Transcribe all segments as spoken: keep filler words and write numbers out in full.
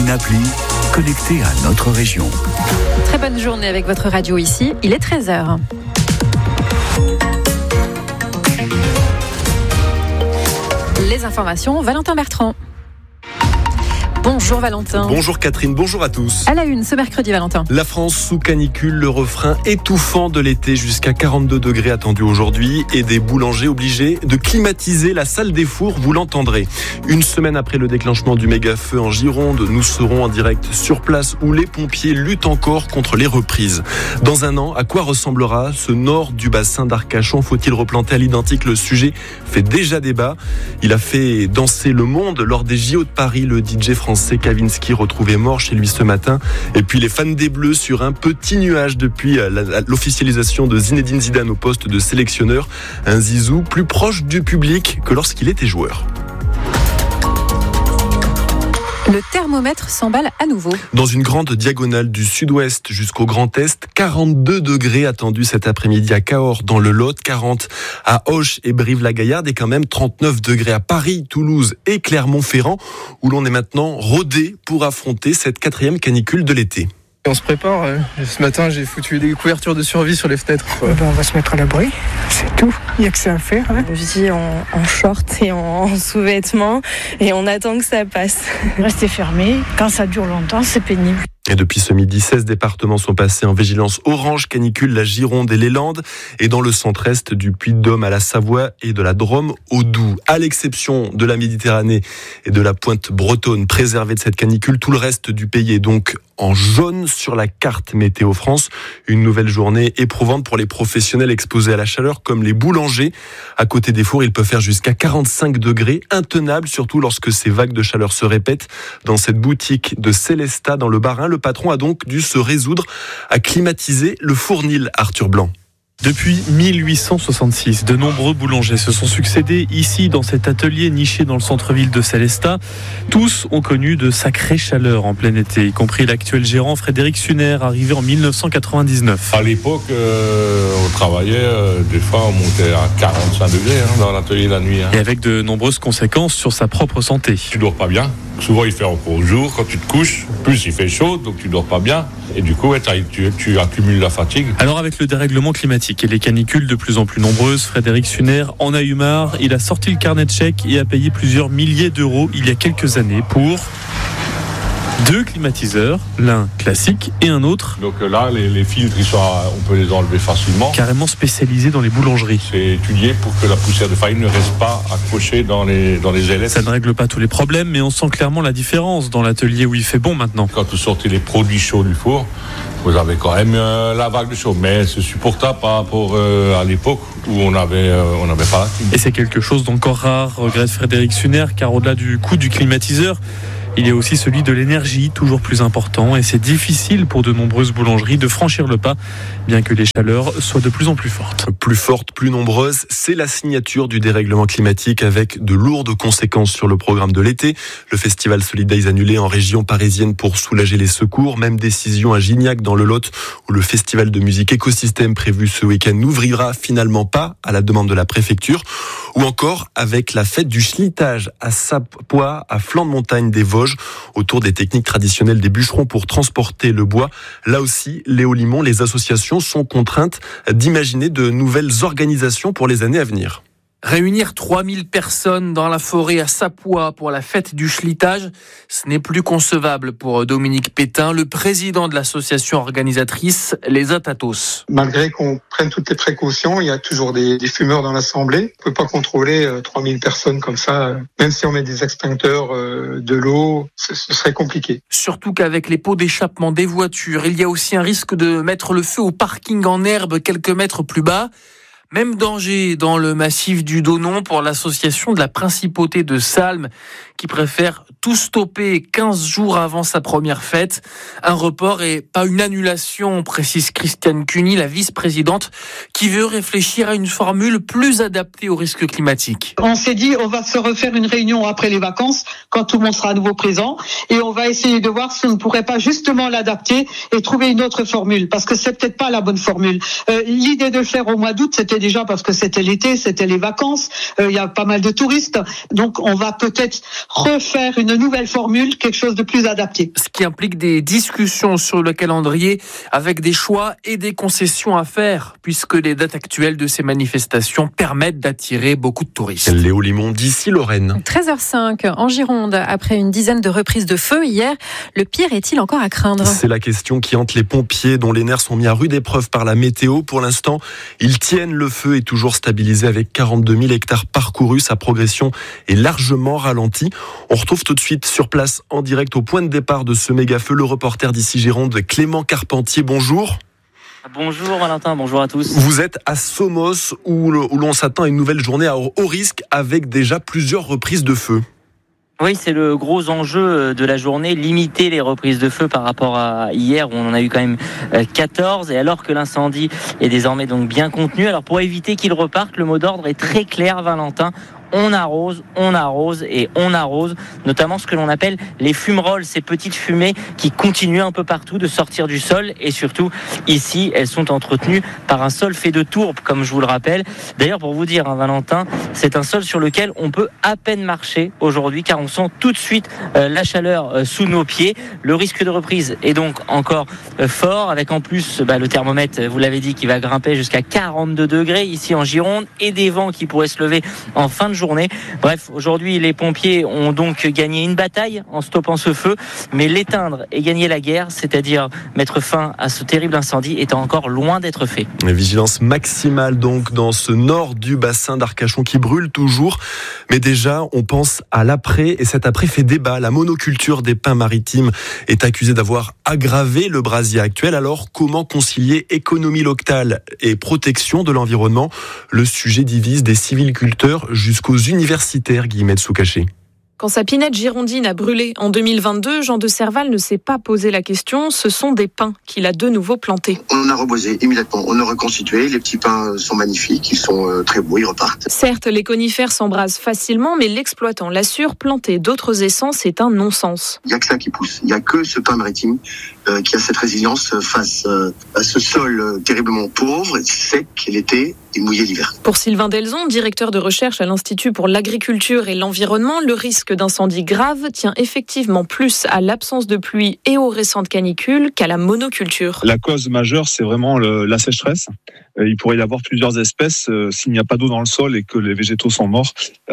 une appli connectée à notre région. Très bonne journée avec votre radio ici, il est treize heures. Les informations, Valentin Bertrand. Bonjour Valentin. Bonjour Catherine, bonjour à tous. À la une ce mercredi Valentin. La France sous canicule, le refrain étouffant de l'été, jusqu'à quarante-deux degrés attendus aujourd'hui et des boulangers obligés de climatiser la salle des fours, vous l'entendrez. Une semaine après le déclenchement du méga-feu en Gironde, nous serons en direct sur place où les pompiers luttent encore contre les reprises. Dans un an, à quoi ressemblera ce nord du bassin d'Arcachon ? Faut-il replanter à l'identique ? Le sujet fait déjà débat. Il a fait danser le monde lors des J O de Paris, le D J français Kavinsky retrouvé mort chez lui ce matin. Et puis les fans des Bleus sur un petit nuage depuis la, la, l'officialisation de Zinedine Zidane au poste de sélectionneur. Un Zizou plus proche du public que lorsqu'il était joueur. Le thermomètre s'emballe à nouveau. Dans une grande diagonale du sud-ouest jusqu'au Grand Est, quarante-deux degrés attendus cet après-midi à Cahors dans le Lot, quarante à Auch et Brive-la-Gaillarde et quand même trente-neuf degrés à Paris, Toulouse et Clermont-Ferrand où l'on est maintenant rodé pour affronter cette quatrième canicule de l'été. On se prépare. Ce matin, j'ai foutu des couvertures de survie sur les fenêtres. Ben, on va se mettre à l'abri, c'est tout. Il n'y a que ça à faire. Hein. Je vis en, en short et en, en sous-vêtements et on attend que ça passe. Rester fermé, quand ça dure longtemps, c'est pénible. Et depuis ce midi, seize départements sont passés en vigilance orange canicule, la Gironde et les Landes, et dans le centre-est du Puy-de-Dôme à la Savoie et de la Drôme au Doubs. À l'exception de la Méditerranée et de la pointe bretonne préservée de cette canicule, tout le reste du pays est donc en jaune sur la carte Météo France. Une nouvelle journée éprouvante pour les professionnels exposés à la chaleur comme les boulangers. À côté des fours, il peut faire jusqu'à quarante-cinq degrés, intenable surtout lorsque ces vagues de chaleur se répètent. Dans cette boutique de Célestat dans le Bas-Rhin, le patron a donc dû se résoudre à climatiser le fournil. Arthur Blanc. Depuis mille huit cent soixante-six, de nombreux boulangers se sont succédés ici dans cet atelier niché dans le centre-ville de Célestat. Tous ont connu de sacrées chaleurs en plein été, y compris l'actuel gérant Frédéric Suner, arrivé en mille neuf cent quatre-vingt-dix-neuf. À l'époque, euh, on travaillait, euh, des fois on montait à quarante-cinq degrés hein, dans l'atelier la nuit. Hein. Et avec de nombreuses conséquences sur sa propre santé. Tu dors pas bien. Souvent il fait encore jour quand tu te couches, plus il fait chaud, donc tu dors pas bien. Et du coup, ouais, tu, tu accumules la fatigue. Alors avec le dérèglement climatique et les canicules de plus en plus nombreuses, Frédéric Suner en a eu marre. Il a sorti le carnet de chèques et a payé plusieurs milliers d'euros il y a quelques années pour deux climatiseurs, l'un classique et un autre. Donc là, les, les filtres, ils sont, on peut les enlever facilement. Carrément spécialisés dans les boulangeries. C'est étudié pour que la poussière de farine ne reste pas accrochée dans les, dans les ailettes. Ça ne règle pas tous les problèmes, mais on sent clairement la différence dans l'atelier où il fait bon maintenant. Quand vous sortez les produits chauds du four, vous avez quand même euh, la vague de chaud, mais c'est supportable par rapport euh, à l'époque où on avait, euh, on n'avait pas la clim. Et c'est quelque chose d'encore rare, regrette Frédéric Suner, car au-delà du coût du climatiseur, il y a aussi celui de l'énergie, toujours plus important, et c'est difficile pour de nombreuses boulangeries de franchir le pas, bien que les chaleurs soient de plus en plus fortes. Plus fortes, plus nombreuses, c'est la signature du dérèglement climatique avec de lourdes conséquences sur le programme de l'été. Le festival Solid Days annulé en région parisienne pour soulager les secours. Même décision à Gignac dans le Lot, où le festival de musique Écosystème prévu ce week-end n'ouvrira finalement pas à la demande de la préfecture. Ou encore avec la fête du schlitage à Sapois, à flanc de montagne des Vosges, autour des techniques traditionnelles des bûcherons pour transporter le bois. Là aussi, Léo Limon, les associations sont contraintes d'imaginer de nouvelles organisations pour les années à venir. Réunir trois mille personnes dans la forêt à Sapois pour la fête du schlitage, ce n'est plus concevable pour Dominique Pétain, le président de l'association organisatrice Les Atatos. Malgré qu'on prenne toutes les précautions, il y a toujours des, des fumeurs dans l'assemblée. On ne peut pas contrôler euh, trois mille personnes comme ça. Euh, même si on met des extincteurs, euh, de l'eau, ce, ce serait compliqué. Surtout qu'avec les pots d'échappement des voitures, il y a aussi un risque de mettre le feu au parking en herbe quelques mètres plus bas. Même danger dans le massif du Donon pour l'association de la Principauté de Salm qui préfère tout stopper quinze jours avant sa première fête. Un report et pas une annulation, précise Christiane Cuny, la vice-présidente, qui veut réfléchir à une formule plus adaptée aux risques climatiques. On s'est dit, on va se refaire une réunion après les vacances, quand tout le monde sera à nouveau présent, et on va essayer de voir si on ne pourrait pas justement l'adapter et trouver une autre formule, parce que c'est peut-être pas la bonne formule. Euh, l'idée de le faire au mois d'août, c'était s'excitait déjà parce que c'était l'été, c'était les vacances, euh, il y a pas mal de touristes. Donc on va peut-être refaire une nouvelle formule, quelque chose de plus adapté. Ce qui implique des discussions sur le calendrier avec des choix et des concessions à faire, puisque les dates actuelles de ces manifestations permettent d'attirer beaucoup de touristes. Léo Limon d'ici Lorraine. treize heures cinq en Gironde, après une dizaine de reprises de feu hier, le pire est-il encore à craindre ? C'est la question qui hante les pompiers dont les nerfs sont mis à rude épreuve par la météo. Pour l'instant, ils tiennent le feu est toujours stabilisé avec quarante-deux mille hectares parcourus. Sa progression est largement ralentie. On retrouve tout de suite sur place en direct au point de départ de ce méga feu le reporter d'ici Gironde, Clément Carpentier. Bonjour. Bonjour Valentin, bonjour à tous. Vous êtes à Somos où, où l'on s'attend à une nouvelle journée à haut risque avec déjà plusieurs reprises de feu. Oui, c'est le gros enjeu de la journée, limiter les reprises de feu par rapport à hier où on en a eu quand même quatorze. Et alors que l'incendie est désormais donc bien contenu, alors pour éviter qu'il reparte, le mot d'ordre est très clair, Valentin. On arrose, on arrose et on arrose, notamment ce que l'on appelle les fumerolles, ces petites fumées qui continuent un peu partout de sortir du sol et surtout ici elles sont entretenues par un sol fait de tourbe comme je vous le rappelle. D'ailleurs pour vous dire hein, Valentin, c'est un sol sur lequel on peut à peine marcher aujourd'hui car on sent tout de suite euh, la chaleur euh, sous nos pieds. Le risque de reprise est donc encore euh, fort avec en plus bah, le thermomètre, vous l'avez dit, qui va grimper jusqu'à quarante-deux degrés ici en Gironde et des vents qui pourraient se lever en fin de journée. Bref, aujourd'hui, les pompiers ont donc gagné une bataille en stoppant ce feu, mais l'éteindre et gagner la guerre, c'est-à-dire mettre fin à ce terrible incendie, est encore loin d'être fait. La vigilance maximale donc dans ce nord du bassin d'Arcachon qui brûle toujours, mais déjà on pense à l'après et cet après fait débat. La monoculture des pins maritimes est accusée d'avoir aggravé le brasier actuel. Alors comment concilier économie locale et protection de l'environnement ? Le sujet divise des sylviculteurs jusqu'aux universitaires, Guillemette Soucaché. Quand sa pinette girondine a brûlé en deux mille vingt-deux, Jean de Serval ne s'est pas posé la question. Ce sont des pins qu'il a de nouveau plantés. On a reboisé immédiatement, on a reconstitué. Les petits pins sont magnifiques, ils sont très beaux, ils repartent. Certes, les conifères s'embrasent facilement, mais l'exploitant l'assure, planter d'autres essences est un non-sens. Il n'y a que ça qui pousse. Il n'y a que ce pin maritime euh, qui a cette résilience face euh, à ce sol euh, terriblement pauvre, sec l'été et mouillé l'hiver. Pour Sylvain Delzon, directeur de recherche à l'Institut pour l'agriculture et l'environnement, le risque d'incendie grave tient effectivement plus à l'absence de pluie et aux récentes canicules qu'à la monoculture. La cause majeure, c'est vraiment le, la sécheresse. Il pourrait y avoir plusieurs espèces. Euh, s'il n'y a pas d'eau dans le sol et que les végétaux sont morts,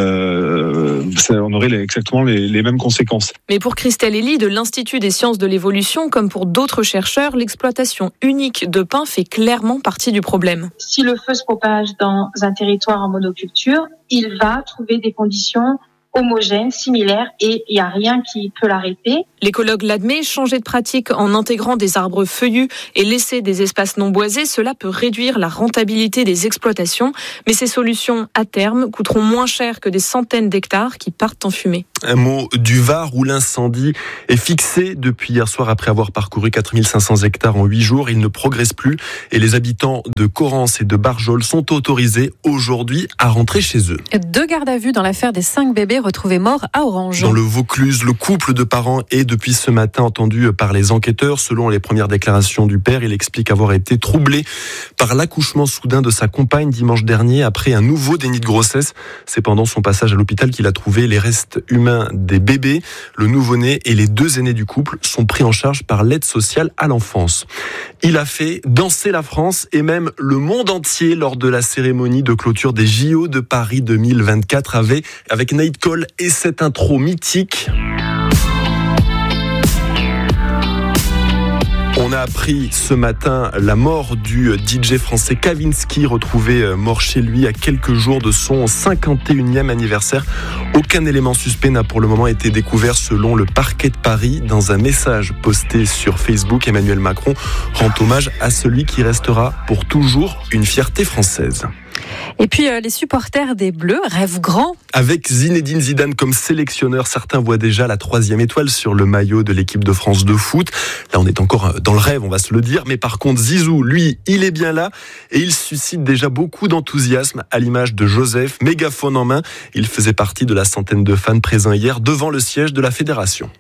euh, ça, on aurait les, exactement les, les mêmes conséquences. Mais pour Christelle Elie de l'Institut des sciences de l'évolution, comme pour d'autres chercheurs, l'exploitation unique de pins fait clairement partie du problème. Si le feu se propage dans un territoire en monoculture, il va trouver des conditions homogène, similaire, et il n'y a rien qui peut l'arrêter. L'écologue l'admet, changer de pratique en intégrant des arbres feuillus et laisser des espaces non boisés, cela peut réduire la rentabilité des exploitations, mais ces solutions, à terme, coûteront moins cher que des centaines d'hectares qui partent en fumée. Un mot du Var où l'incendie est fixé depuis hier soir après avoir parcouru quatre mille cinq cents hectares en huit jours. Il ne progresse plus et les habitants de Corrence et de Barjol sont autorisés aujourd'hui à rentrer chez eux. Deux gardes à vue dans l'affaire des cinq bébés retrouvés morts à Orange. Dans le Vaucluse, le couple de parents est depuis ce matin entendu par les enquêteurs. Selon les premières déclarations du père, il explique avoir été troublé par l'accouchement soudain de sa compagne dimanche dernier après un nouveau déni de grossesse. C'est pendant son passage à l'hôpital qu'il a trouvé les restes humains des bébés. Le nouveau-né et les deux aînés du couple sont pris en charge par l'aide sociale à l'enfance. Il a fait danser la France et même le monde entier lors de la cérémonie de clôture des J O de Paris deux mille vingt-quatre avec, avec Nate Cole et cette intro mythique. On a appris ce matin la mort du D J français Kavinsky, retrouvé mort chez lui à quelques jours de son cinquante et unième anniversaire. Aucun élément suspect n'a pour le moment été découvert selon le parquet de Paris. Dans un message posté sur Facebook, Emmanuel Macron rend hommage à celui qui restera pour toujours une fierté française. Et puis euh, les supporters des Bleus rêvent grand. Avec Zinedine Zidane comme sélectionneur, certains voient déjà la troisième étoile sur le maillot de l'équipe de France de foot. Là, on est encore dans le rêve, on va se le dire. Mais par contre, Zizou, lui, il est bien là et il suscite déjà beaucoup d'enthousiasme à l'image de Joseph, mégaphone en main. Il faisait partie de la centaine de fans présents hier devant le siège de la fédération.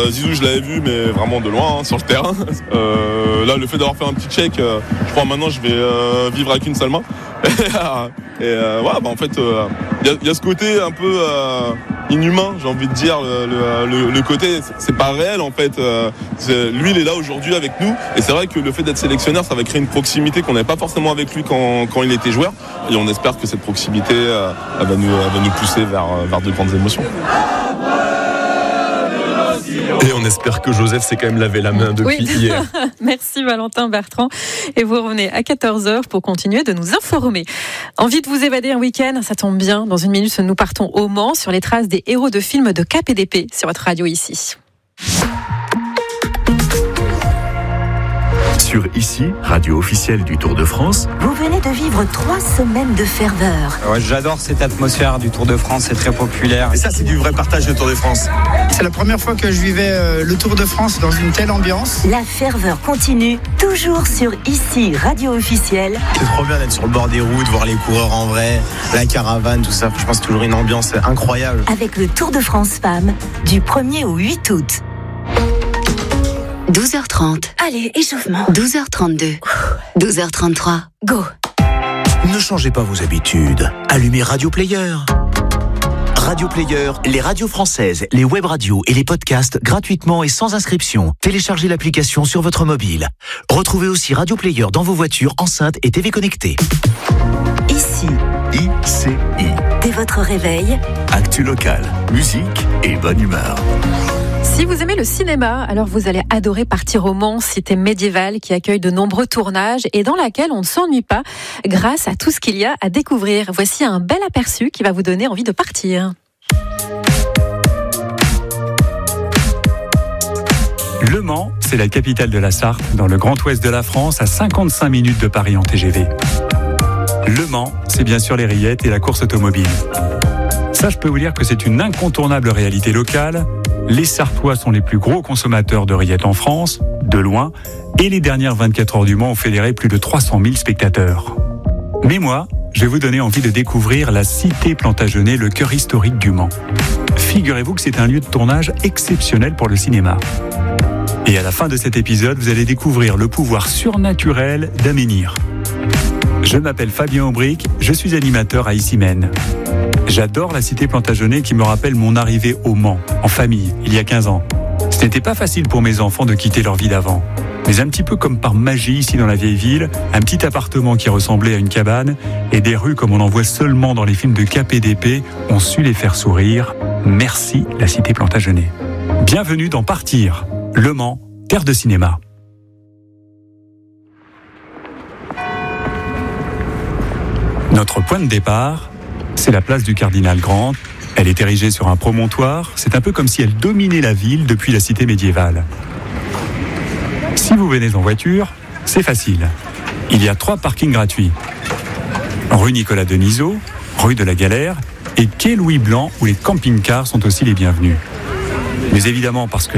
Euh, Zizou, je l'avais vu, mais vraiment de loin, hein, sur le terrain. Euh, là, le fait d'avoir fait un petit check, euh, je crois maintenant je vais euh, vivre avec une seule main. Et euh, ouais, bah en fait, il euh, y, y a ce côté un peu euh, inhumain, j'ai envie de dire. Le, le, le côté, c'est pas réel en fait. Euh, lui, il est là aujourd'hui avec nous, et c'est vrai que le fait d'être sélectionneur, ça va créer une proximité qu'on n'avait pas forcément avec lui quand, quand il était joueur. Et on espère que cette proximité euh, elle va, nous, elle va nous pousser vers, vers de grandes émotions. Et on espère que Joseph s'est quand même lavé la main depuis oui. hier. Merci Valentin Bertrand. Et vous revenez à quatorze heures pour continuer de nous informer. Envie de vous évader un week-end? Ça tombe bien. Dans une minute, nous partons au Mans sur les traces des héros de films de K P D P sur votre radio ici. Sur Ici, radio officielle du Tour de France. Vous venez de vivre trois semaines de ferveur. Ouais, j'adore cette atmosphère du Tour de France, c'est très populaire. Et ça, c'est du vrai partage du Tour de France. C'est la première fois que je vivais euh, le Tour de France dans une telle ambiance. La ferveur continue, toujours sur Ici, radio officielle. C'est trop bien d'être sur le bord des routes, voir les coureurs en vrai, la caravane, tout ça. Je pense toujours une ambiance incroyable. Avec le Tour de France Femmes, du premier au huit août. douze heures trente. Allez, échauffement. douze heures trente-deux. douze heures trente-trois. Go. Ne changez pas vos habitudes. Allumez Radio Player. Radio Player, les radios françaises, les web radios et les podcasts gratuitement et sans inscription. Téléchargez l'application sur votre mobile. Retrouvez aussi Radio Player dans vos voitures, enceintes et T V connectées. Ici. I C I. Dès votre réveil. Actu local, musique et bonne humeur. Si vous aimez le cinéma, alors vous allez adorer partir au Mans, cité médiévale qui accueille de nombreux tournages et dans laquelle on ne s'ennuie pas grâce à tout ce qu'il y a à découvrir. Voici un bel aperçu qui va vous donner envie de partir. Le Mans, c'est la capitale de la Sarthe, dans le grand ouest de la France, à cinquante-cinq minutes de Paris en T G V. Le Mans, c'est bien sûr les rillettes et la course automobile. Ça, je peux vous dire que c'est une incontournable réalité locale. Les Sartois sont les plus gros consommateurs de rillettes en France, de loin, et les dernières vingt-quatre heures du Mans ont fédéré plus de trois cent mille spectateurs. Mais moi, je vais vous donner envie de découvrir la cité Plantagenet, le cœur historique du Mans. Figurez-vous que c'est un lieu de tournage exceptionnel pour le cinéma. Et à la fin de cet épisode, vous allez découvrir le pouvoir surnaturel d'Aménir. Je m'appelle Fabien Aubric, je suis animateur à Issy-Mène. J'adore la cité Plantagenet qui me rappelle mon arrivée au Mans, en famille, il y a quinze ans. Ce n'était pas facile pour mes enfants de quitter leur vie d'avant. Mais un petit peu comme par magie ici dans la vieille ville, un petit appartement qui ressemblait à une cabane et des rues comme on en voit seulement dans les films de K P D P ont su les faire sourire. Merci la cité Plantagenet. Bienvenue dans Partir, Le Mans, terre de cinéma. Notre point de départ, c'est la place du Cardinal Grant. Elle est érigée sur un promontoire. C'est un peu comme si elle dominait la ville depuis la cité médiévale. Si vous venez en voiture, c'est facile. Il y a trois parkings gratuits. Rue Nicolas Denisot, rue de la Galère et quai Louis Blanc où les camping-cars sont aussi les bienvenus. Mais évidemment, parce que